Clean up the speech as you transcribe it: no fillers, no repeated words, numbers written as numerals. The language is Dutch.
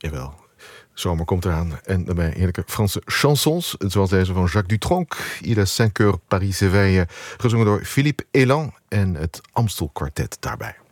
Jawel, zomer komt eraan. En daarbij heerlijke Franse chansons, zoals deze van Jacques Dutronc. Il est 5 heures, Paris s'éveille, gezongen door Philippe Elan en het Amstel Quartet daarbij.